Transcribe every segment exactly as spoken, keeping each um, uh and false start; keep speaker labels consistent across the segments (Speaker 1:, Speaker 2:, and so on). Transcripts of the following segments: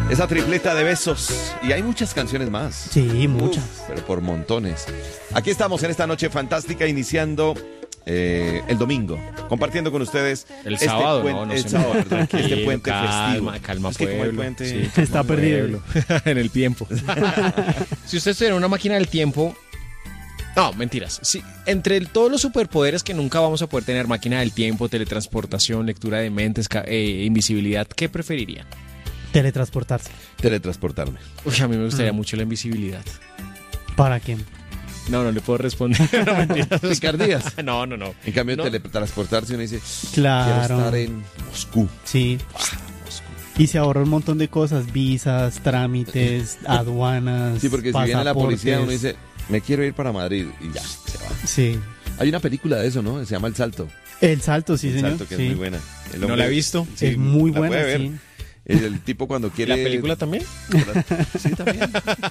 Speaker 1: Esa tripleta de besos. Y hay muchas canciones más.
Speaker 2: Sí, muchas.
Speaker 1: Uf, pero por montones. Aquí estamos en esta noche fantástica, iniciando eh, el domingo, compartiendo con ustedes
Speaker 3: el
Speaker 1: este
Speaker 3: sábado,
Speaker 1: puen-
Speaker 3: no, no
Speaker 1: el
Speaker 3: se
Speaker 1: sábado,
Speaker 3: me-
Speaker 1: perdón, este
Speaker 3: tranquilo,
Speaker 1: puente
Speaker 3: calma,
Speaker 1: festivo.
Speaker 3: calma,
Speaker 1: Es que como el
Speaker 3: pueblo.
Speaker 1: puente
Speaker 3: Sí,
Speaker 2: Está
Speaker 3: calma,
Speaker 2: perdido.
Speaker 3: pueblo. En el tiempo. Si usted estuviera en una máquina del tiempo... No, mentiras. Sí, entre el- todos los superpoderes que nunca vamos a poder tener, máquina del tiempo, teletransportación, lectura de mentes, ca- eh, invisibilidad, ¿qué preferirían?
Speaker 2: Teletransportarse.
Speaker 1: teletransportarme.
Speaker 3: Uy, a mí me gustaría
Speaker 2: Mm.
Speaker 3: mucho la invisibilidad.
Speaker 2: ¿Para quién?
Speaker 3: No, no le puedo responder. No, mentiras.
Speaker 1: Picardías.
Speaker 3: No, no, no.
Speaker 1: En cambio,
Speaker 3: No.
Speaker 1: teletransportarse uno dice,
Speaker 2: Claro.
Speaker 1: quiero estar en Moscú.
Speaker 2: Sí. Y se ahorra un montón de cosas, visas, trámites, aduanas,
Speaker 1: Sí, porque si viene la policía, uno
Speaker 2: pasaportes.
Speaker 1: dice, me quiero ir para Madrid. Y ya, se va.
Speaker 2: Sí.
Speaker 1: Hay una película de eso, ¿no? Se llama El Salto.
Speaker 2: El salto, sí,
Speaker 1: El
Speaker 2: señor.
Speaker 1: Salto, que
Speaker 2: sí.
Speaker 1: es muy buena. El
Speaker 3: No la he visto.
Speaker 1: sí,
Speaker 2: es muy
Speaker 1: la
Speaker 2: buena,
Speaker 1: puede ver.
Speaker 2: sí.
Speaker 1: El, el tipo cuando quiere...
Speaker 3: ¿La película también?
Speaker 1: Sí, también.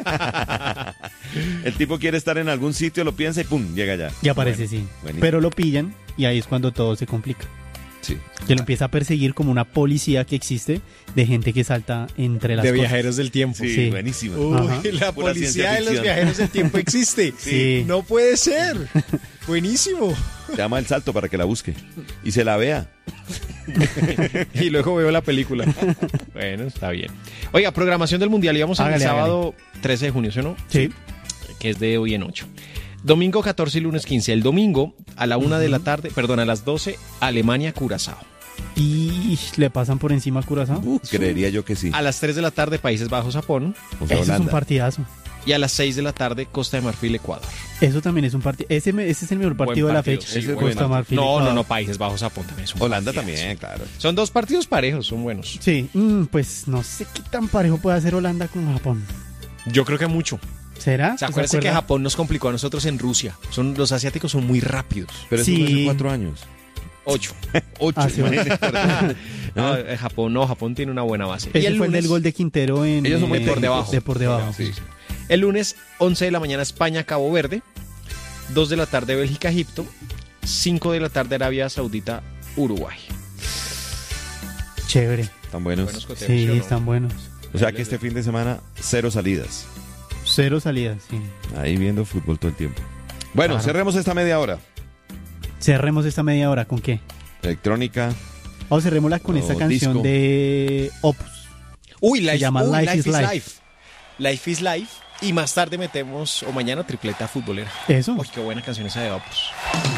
Speaker 1: El tipo quiere estar en algún sitio, lo piensa y ¡pum! Llega allá.
Speaker 2: Y aparece,
Speaker 1: Bueno,
Speaker 2: sí.
Speaker 1: buenísimo.
Speaker 2: Pero lo pillan y ahí es cuando todo se complica.
Speaker 1: Sí.
Speaker 2: Que lo empieza a perseguir como una policía que existe de gente que salta entre las
Speaker 3: De
Speaker 2: cosas.
Speaker 3: viajeros del tiempo.
Speaker 1: Sí,
Speaker 2: Sí.
Speaker 1: buenísima.
Speaker 2: Ajá.
Speaker 3: Uy, la
Speaker 1: Pura
Speaker 3: policía
Speaker 1: ciencia
Speaker 3: de los
Speaker 1: ficción.
Speaker 3: viajeros del tiempo existe.
Speaker 2: Sí.
Speaker 3: No puede ser. Buenísimo.
Speaker 1: Se llama El Salto para que la busque. Y se la vea.
Speaker 3: Y luego veo la película. Bueno, está bien. Oiga, programación del Mundial. Íbamos el
Speaker 2: Hágale,
Speaker 3: sábado trece de junio, ¿sí o no?
Speaker 2: Sí.
Speaker 3: Que es de hoy en ocho. Domingo catorce y lunes quince. El domingo a la una de la tarde, perdón, a las doce, Alemania-Curazao.
Speaker 2: Y le pasan por encima a Curazao.
Speaker 1: Uh, creería yo que sí.
Speaker 3: A las tres de la tarde, Países Bajos-Japón.
Speaker 1: O sea,
Speaker 2: Eso es un
Speaker 1: Holanda.
Speaker 2: partidazo.
Speaker 3: Y a las seis de la tarde, Costa de Marfil-Ecuador.
Speaker 2: Eso también es un partido. Ese, me- ese es el mejor partido
Speaker 3: Buen
Speaker 2: de la
Speaker 3: partido,
Speaker 2: fecha.
Speaker 3: sí,
Speaker 1: Ese es
Speaker 3: buen
Speaker 2: Costa
Speaker 1: bueno.
Speaker 2: Marfil.
Speaker 3: No, no,
Speaker 2: Ecuador.
Speaker 3: no, Países Bajos-Japón también es un
Speaker 1: Holanda
Speaker 3: partidazo.
Speaker 1: también, claro.
Speaker 3: Son dos partidos parejos, son buenos.
Speaker 2: Sí, mm, pues no sé qué tan parejo puede hacer Holanda con Japón.
Speaker 3: Yo creo que mucho.
Speaker 2: ¿Será?
Speaker 3: ¿Se acuerdan que
Speaker 2: acuerda?
Speaker 3: Japón nos complicó a nosotros en Rusia? Son, los asiáticos son muy rápidos.
Speaker 1: Pero eso
Speaker 2: Sí.
Speaker 1: fue hace cuatro años.
Speaker 3: Ocho.
Speaker 1: Ocho.
Speaker 2: Ah, sí,
Speaker 1: imagínate, perdón.
Speaker 3: No, eh, Japón no, Japón tiene una buena base.
Speaker 2: Ese
Speaker 3: y el
Speaker 2: fue el
Speaker 3: lunes,
Speaker 2: del gol de Quintero en...
Speaker 1: Ellos son muy
Speaker 2: eh,
Speaker 3: por debajo.
Speaker 2: De por debajo.
Speaker 1: Sí.
Speaker 3: el lunes, once de la mañana, España, Cabo Verde. dos de la tarde, Bélgica, Egipto. cinco de la tarde, Arabia Saudita, Uruguay.
Speaker 2: Chévere.
Speaker 1: Están buenos.
Speaker 3: Buenos coteos,
Speaker 2: Sí,
Speaker 3: ¿sí o no?
Speaker 2: están buenos.
Speaker 1: O sea que este fin de semana, cero salidas.
Speaker 2: Cero salidas, sí.
Speaker 1: Ahí viendo fútbol todo el tiempo. Bueno,
Speaker 2: Claro.
Speaker 1: cerremos esta media hora.
Speaker 2: Cerremos esta media hora. ¿Con qué?
Speaker 1: Electrónica.
Speaker 2: Vamos, cerrémosla con
Speaker 1: O
Speaker 2: esta canción
Speaker 1: disco.
Speaker 2: de Opus.
Speaker 3: Uy, Life,
Speaker 2: llama
Speaker 3: uy,
Speaker 2: Life is Life.
Speaker 3: Life. Life is Life. Y más tarde metemos, o mañana, tripleta futbolera.
Speaker 2: Eso.
Speaker 3: Uy, qué buena canción esa de Opus.